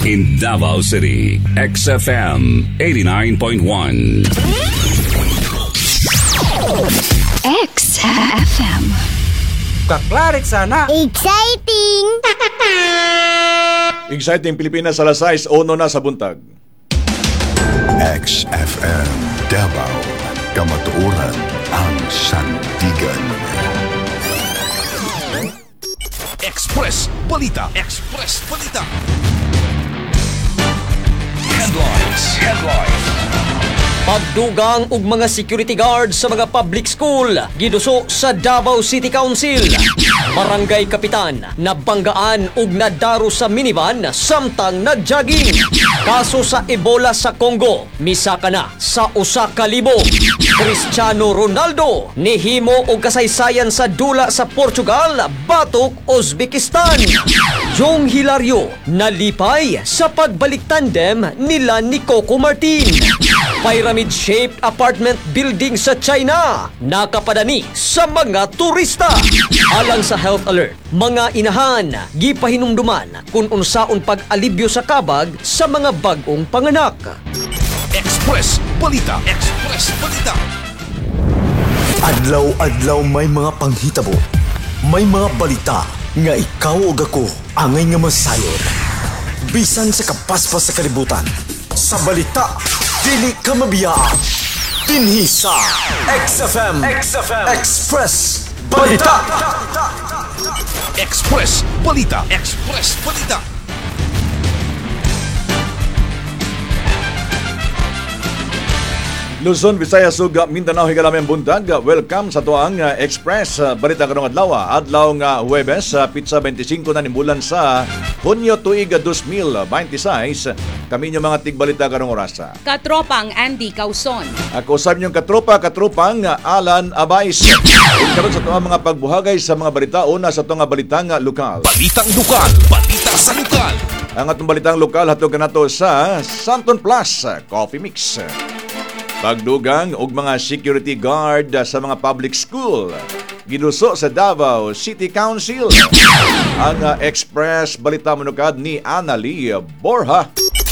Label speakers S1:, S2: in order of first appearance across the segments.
S1: In Davao City, XFM 89.1.
S2: XFM.
S3: Kaklarit sana.
S2: Exciting!
S4: Exciting Pilipinas, alas 6, ono na sa buntag.
S5: XFM Davao, kamatuoran ang sandigan.
S1: Express Balita. Express Balita. Headlines.
S6: Pagdugang og mga security guard sa mga public school giduso sa Davao City Council. Barangay Kapitan nabanggaan og nadaro sa minivan samtang nagjogging. Kaso sa Ebola sa Congo misaka na sa 1,000. Cristiano Ronaldo nihimo og kasaysayan sa dula sa Portugal batok Uzbekistan. Jong Hilario nalipay sa pagbalik tandem nila ni Coco Martin. Pyramid-shaped apartment building sa China nakapadani sa mga turista. Alang sa health alert, mga inahan gipahinumduman kung unsaon pag-alibyo sa kabag sa mga bag-ong panganak.
S1: Express Balita. Express Balita.
S7: Adlaw-adlaw may mga panghitabo. May mga balita nga ikaw o ako angay nga masayod. Bisan sa kapaspas sa kalibutan. Sa balita, dili ka mabiyaan. Dinhi sa XFM Express Balita.
S1: Express Balita. Express Balita.
S4: Luzon, Visayas, ug Mindanao higalamay ang buntag. Welcome sa tuang Express Balita karong adlaw. Adlaw nga Huwebes, Pitsa 25 na nimulan sa Hunyo tuig 2026. Kami nyo mga tigbalita karong orasa.
S8: Katropang Andy Causon.
S4: Ako usab niyong katropang Alan Abais. Ug karon sa tuang mga pagbuhagay sa mga balita, una sa tuang balitang lokal.
S1: Balitang lokal. Balita sa lokal.
S4: Ang atong balitang lokal hatod kanato sa Santon Plus Coffee Mix. Pagdugang og mga security guard sa mga public school giduso sa Davao City Council. Ang Express Balita manukad ni Annalie Borja.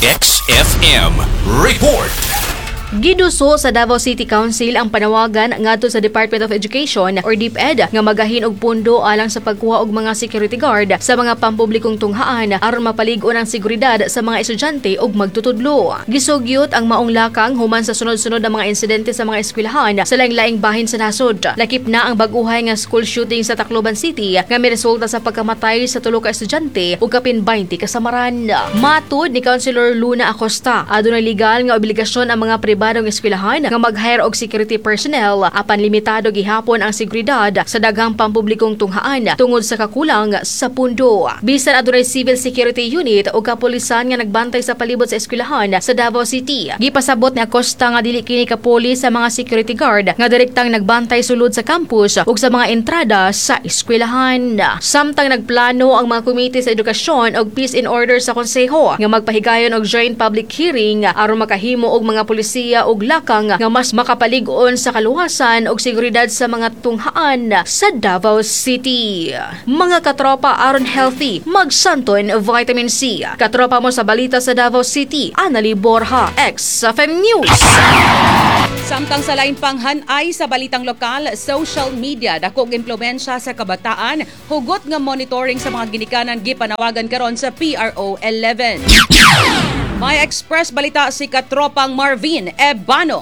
S1: XFM Report.
S9: Giduso sa Davao City Council ang panawagan ngadto sa Department of Education or DepEd nga magahin og pondo alang sa pagkuha og mga security guard sa mga pampublikong tunghaan aron mapalig-on ang seguridad sa mga estudyante og magtutudlo. Gisugyot ang maong lakang human sa sunod-sunod na mga insidente sa mga eskwelahan sa laing-laing bahin sa nasod. Lakip na ang bag-uhay nga school shooting sa Tacloban City nga may resulta sa pagkamatay sa tulo ka estudyante ug kapin 20 kasamaran. Matud ni Councilor Luna Acosta, adunay legal nga obligasyon ang mga pribadong eskwelahan nga mag-hire og security personnel apan limitado gihapon ang seguridad sa daghang pampublikong tunghaan tungod sa kakulang sa pundo. Bisan adunay civil security unit o kapulisan nga nagbantay sa palibot sa eskwelahan sa Davao City. Gipasabot ni Acosta nga dili kini kapulis sa mga security guard nga direktang nagbantay sulod sa campus ug sa mga entrada sa eskwelahan. Samtang nagplano ang mga komite sa edukasyon og peace and order sa konseho nga magpahigayon og joint public hearing aron makahimo og mga pulisya og lakang nga mas makapalig-on sa kaluwasan og seguridad sa mga tunghaan sa Davao City. Mga katropa aron healthy, magsanton vitamin C. Katropa mo sa balita sa Davao City, Annalie Borja, XFM News.
S8: Samtang sa lain panghanay sa balitang lokal, social media dakog impluwensya sa kabataan, hugot nga monitoring sa mga ginikanan gipanawagan karon sa PRO 11. May Express Balita si katropang Marvin Ebano.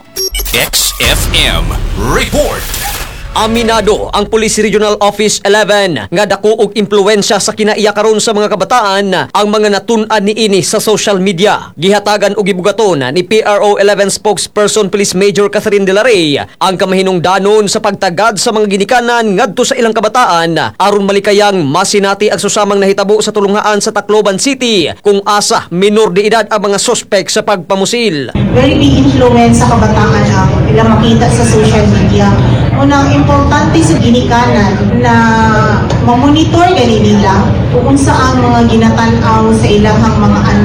S1: XFM Report.
S6: Aminado ang Police Regional Office 11 nga dako og impluwensya sa kinaiya karon sa mga kabataan ang mga natun-an niini sa social media. Gihatagan og gibugaton ni PRO 11 spokesperson Police Major Catherine De La Rey ang kamahinungdanon sa pagtagad sa mga ginikanan ngadto sa ilang kabataan aron malikayang masinati ang susamang nahitabo sa tulungaan sa Tacloban City kung asa minor de edad ang mga suspek sa pagpamusil.
S10: Very big influence sa kabataan ang ilang makita sa social media. Unang importante sa ginikanan na mamonitor gani nila kung saan mga ginatanaw sa ilahang mga anak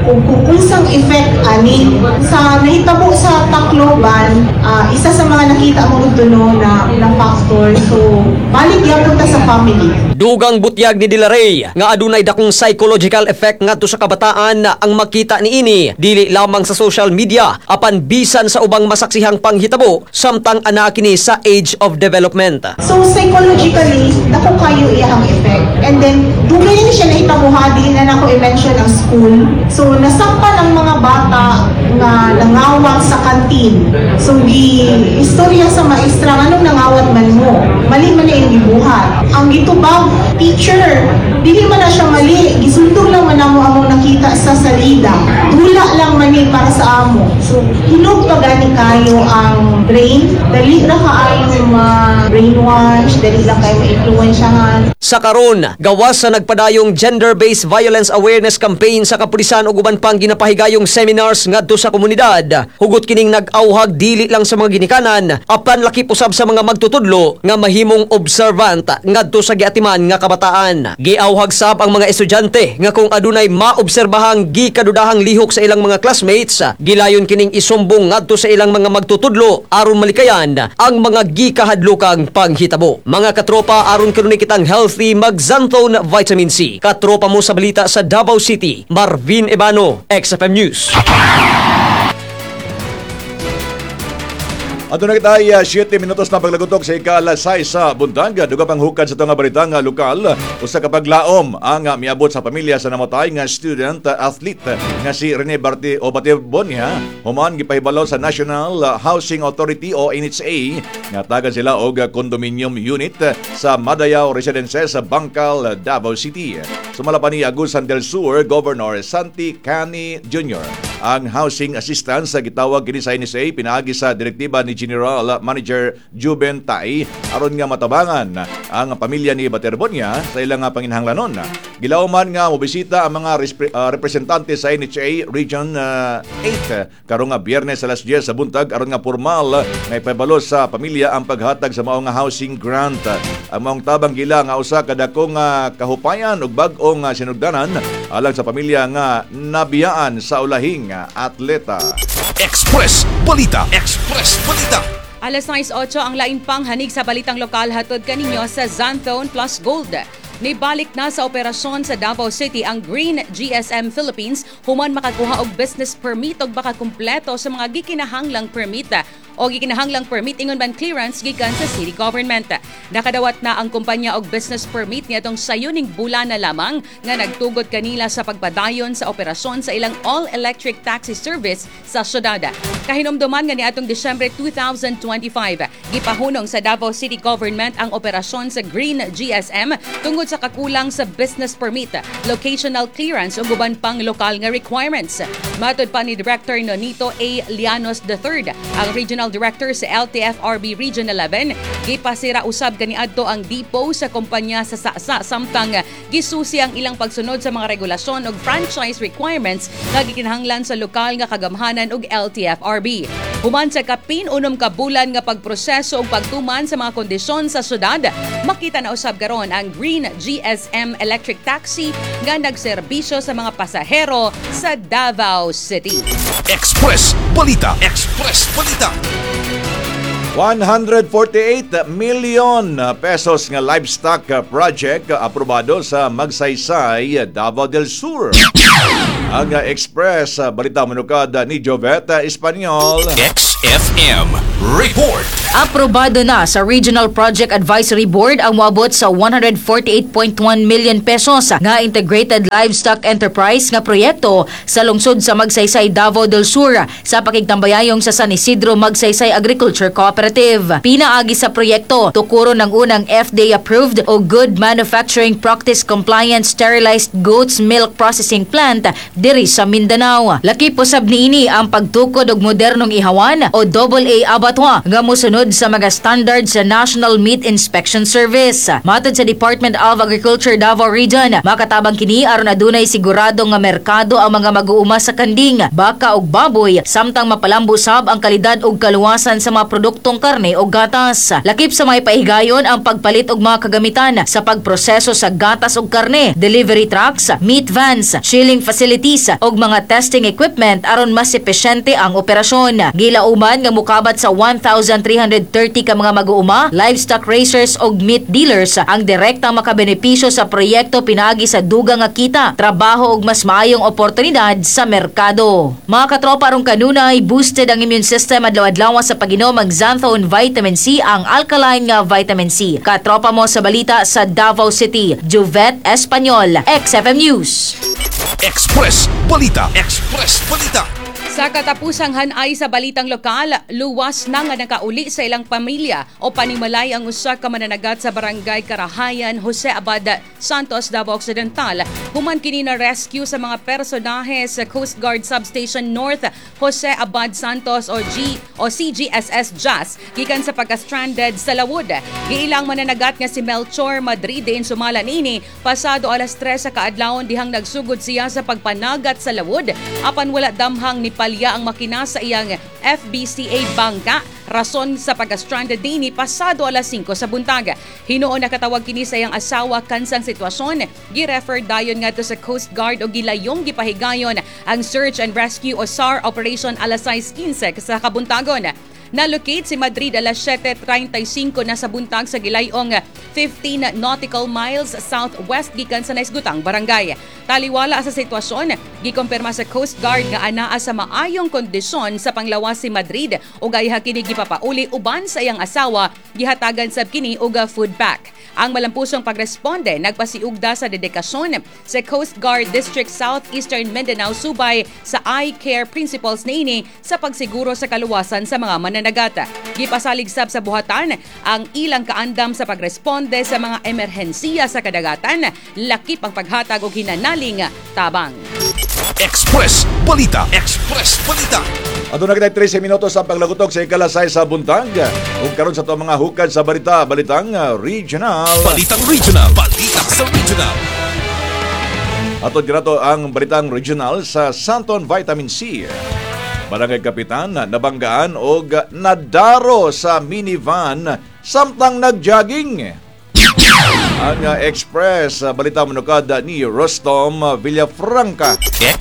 S10: ug kung unsang effect ani sa nahitabo sa Tacloban. Isa sa mga nakita mo dito na factor, so balik gyapon ta sa family.
S6: Dugang butyag ni Dilaray nga adunay dakong psychological effect ngadto sa kabataan na ang makita niini dili lamang sa social media apan bisan sa ubang masaksihang panghitabo samtang ana kini sa age of development.
S10: So psychologically, dako kayo iyang effect. And then dugay ni siya nahitabuha din na nako i-mention ang school. So nasakpan ang mga bata nga nangawat sa kantin. So istorya sa maestra anong nangawat man mo. Mali man yung gibuhat. Ang gitubag teacher, dili man na siya mali. Gisundog lang man amo nakita sa salida. Dula lang man ni para sa amo. So hinog pa gani kayo ang brain. Dali ra kaayo brainwash, dali lang kayo ma-influensyahan.
S6: Sa karon, gawas sa nagpadayong gender-based violence awareness campaign sa kapulisan ug uban pang ginapahigayong seminars ngadto sa komunidad, hugot kining nag-awhag dili lang sa mga ginikanan apan lakip usab sa mga magtutudlo nga mahimong observant ngadto sa giatiman nga kabataan. Giawhag sab ang mga estudyante nga kung adunay maobserbahang gikadudahang lihok sa ilang mga classmates, gilayon kining isumbong ngadto sa ilang mga magtutudlo aron malikayan ang mga gikahadlokang panghitabo. Mga katropa, aron kanunay kitang healthy mag-Xanthone Vitamin C. Katropa mo sa balita sa Davao City, Marvin Ebano, XFM News.
S4: Ato na kitay 7 minutos na paglagutok sa ika-6 sa buntag. Duga pang hukad sa itong balitang lokal. Usa ka paglaom ang miabot sa pamilya sa namatay nga student athlete nga si Rene Batebonia. Human gipahibalo sa National Housing Authority o NHA nga tagan sila og condominium unit sa Madayao Residences sa Bangkal, Davao City. Sumala pa ni Agusan del Sur, Governor Santi Cani Jr. Ang housing assistance sa gitawag kini sa NHA pinaagi sa direktiba ni General Manager Juben Tai aron nga matabangan ang pamilya ni Batebonia sa ilang panginhanglanon. Gilauman nga mobisita ang mga representante sa NHA Region 8 karong Biyernes alas 10 sa buntag aron nga formal nga ipabalo sa pamilya ang paghatag sa mao nga housing grant. Ang maong tabang gila nga usa ka dakong kahupayan ug bag-ong sinugdanan alang sa pamilya nga nabiyaan sa ulahing atleta.
S1: Express Balita. Express Balita.
S8: Alas 9:08 ang lain pang hanig sa balitang lokal hatod kaninyo sa Xanthone Plus Gold. Nibalik na sa operasyon sa Davao City ang Green GSM Philippines human makakuha og business permit og baka kumpleto sa mga gikinahanglang permit o gikinahanglang permit ingon ban clearance gikan sa city government. Nakadawat na ang kumpanya og business permit niadtong sayuning bulan na lamang nga nagtugod kanila sa pagpadayon sa operasyon sa ilang all-electric taxi service sa syudad. Kahinomduman nga niadtong Disyembre 2025, gipahunong sa Davao City Government ang operasyon sa Green GSM tungod sa kakulang sa business permit, locational clearance ug uban pang lokal nga requirements. Matod pa ni Director Nonito A. Llanos III, ang Regional Director sa LTFRB Region 11, gipasira usab kaniadto ang depot sa kumpanya sa Sasa samtang gisusi ang ilang pagsunod sa mga regulasyon ug franchise requirements nga gikinahanglan sa lokal nga kagamhanan ug LTFRB. Human sa kapin-unom ka bulan nga pagproseso ug pagtuman sa mga kondisyon sa syudad, makita na usab karon ang Green GSM Electric Taxi nga nagserbisyo sa mga pasahero sa Davao City.
S1: Express Balita. Express Balita.
S4: 148 million pesos nga livestock project aprobado sa Magsaysay, Davao del Sur. Ang Express Balita manukad ni Jovette Espanyol.
S1: XFM Report.
S2: Aprobado na sa Regional Project Advisory Board ang moabot sa 148.1 million pesos nga Integrated Livestock Enterprise nga proyekto sa lungsod sa Magsaysay, Davao del Sur sa pakigtambayayong sa San Isidro Magsaysay Agriculture Cooperative. Pinaagi sa proyekto, tukuro ng unang FDA-approved o Good Manufacturing Practice Compliant Sterilized Goats Milk Processing Plant diri sa Mindanao. Laki posab niini ang pagtukod og modernong ihawan o AA abattoir nga mosunod sunod sa mga standard sa National Meat Inspection Service. Matod sa Department of Agriculture Davao Region, makatabang kini aron adunay sigurado nga merkado ang mga mag-uuma sa kanding, baka ug baboy, samtang mapalambo sab ang kalidad ug kaluwasan sa mga produktong karne o gatas. Lakip sa may pahigayon ang pagpalit og mga kagamitan sa pagproseso sa gatas ug karne, delivery trucks, meat vans, chilling facilities ug mga testing equipment aron mas epesyente ang operasyon. Gilauman nga mukabat sa 1,330 ka mga mag-uuma, livestock raisers ug meat dealers ang direktang makabenepisyo sa proyekto pinaagi sa dugang nga kita, trabaho ug mas maayong oportunidad sa merkado. Mga katropa, aron kanunay boosted ang immune system adlaw-adlaw sa pag-inom og Xanthone Vitamin C, ang alkaline nga vitamin C. Katropa mo sa balita sa Davao City, Juvet Espanyol, XFM News.
S1: Express Balita. Express Balita.
S8: Sa katapusang hanay sa balitang lokal, luwas na nga nakauli sa ilang pamilya o panimalay ang usa ka mananagat sa barangay Karahayan, Jose Abad, Santos, Davao Occidental. Human kini na rescue sa mga personahe sa Coast Guard Substation North, Jose Abad Santos o CGSS JAS, gikan sa pagka-stranded sa Lawod. Giilang mananagat nga si Melchor Madrid sumala nini pasado alas 3 sa kaadlawon dihang nagsugod siya sa pagpanagat sa Lawod apan wala damhang ni palya ang makina sa iyang FBCA bangka. Rason sa pagka-stranded dini pasado alas 5 sa buntag. Hinuon nakatawag kini sa iyang asawa kansang sitwasyon. Gi-refer dayon ngadto sa Coast Guard o gilayong gipahigayon ang Search and Rescue o SAR Operation alas 6:15 sa kabuntagon. Na-locate si Madrid alas 7:35 na sa buntag sa gilayong 15 nautical miles southwest gikan sa Naisgutang barangay. Taliwala sa sitwasyon, gikumpirma sa Coast Guard nga anaa sa maayong kondisyon sa panglawas si Madrid ug gayha kini gipapauli uban sa iyang asawa, gihatagan sab kini og food pack. Ang malampusong pagresponde nagpasiugda sa dedikasyon sa Coast Guard District Southeastern Mindanao subay sa I-Care principles niini sa pagsiguro sa kaluwasan sa mga mananagata. Gipasalig sab sa buhatan ang ilang kaandam sa pagresponde sa mga emerhensiya sa kadagatan, lakip ang paghatag og hinanaling tabang.
S1: Express Balita. Express Balita.
S4: Aduna kita 13 minutos sa paglagutok sa ikalasay sa buntag. Ug karon sa to mga hukad sa balitang regional.
S1: Balitang regional. Balita sa regional.
S4: Atod ginato ang balitang regional sa Xanthone Vitamin C. Barangay Kapitan nabanggaan og nadaro sa minivan samtang nagjogging. Ang Express balita manukad ni Rostom Villafranca.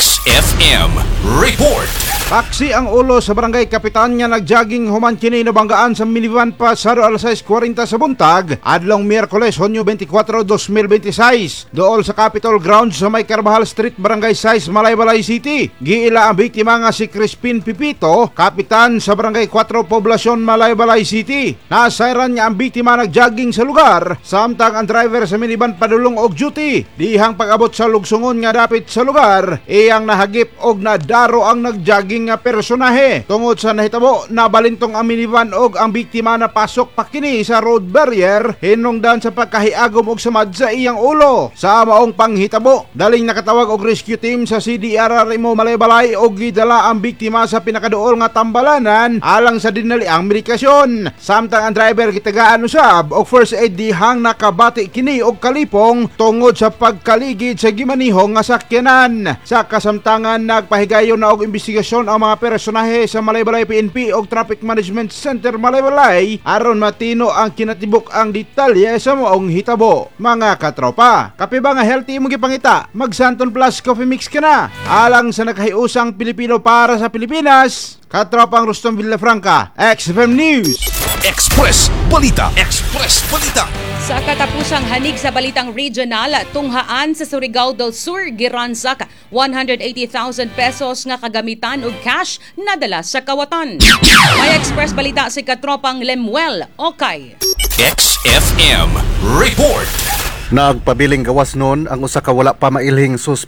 S1: XFM Report.
S3: Taksi ang ulo sa barangay Kapitan nga nagjogging human kini nabanggaan sa minivan pasado alas 6:40 sa buntag adlong Miyerkules, Hunyo 24, 2026 dool sa Capitol Grounds sa may Carvajal Street, Barangay 6, Malaybalay City. Giila ang biktima nga si Crispin Pipito, kapitan sa Barangay 4, Poblasyon, Malaybalay City. Nasairan niya ang biktima nagjogging sa lugar samtang ang driver sa minivan padulong og duty. Dihang pag-abot sa lugsungon nga dapit sa lugar, iyang nahagip og nadaro ang nagjogging nga personahe. Tungod sa nahitabo, nabalintong ang minivan og ang biktima na pasok pa kini sa road barrier hinungdan sa pagkahiagom og samad sa iyang ulo. Sa maong panghitabo, daling nakatawag og rescue team sa CDRRMO Malaybalay og gidala ang biktima sa pinakaduol nga tambalanan alang sa dinali ang medikasyon. Samtang ang driver gitagaan usab og first aid dihang nakabati kini og kalipong tungod sa pagkaligid sa gimanihong nga sakyanan. Sa kasamtangan, nagpahigayon na og investigasyon ang mga personahe sa Malaybalay PNP o Traffic Management Center Malaybalay aron matino ang kinatibuk ang detalye sa maong hitabo. Mga katropa, kape ba nga healthy mo gipangita? Mag Xanthone Plus Coffee Mix ka na. Alang sa nagkahiusang Pilipino para sa Pilipinas, katropang Rostom Villafranca, XFM News.
S1: Express Balita. Express Balita.
S8: Sa katapusang hanig sa balitang regional, tunghaan sa Surigao del Sur, giransak 180,000 pesos nga kagamitan ug cash nadala sa kawatan. May Express Balita si katropang Lemuel Okay.
S1: XFM Report.
S11: Nagpabiling gawas noon ang usa ka wala pa mailhing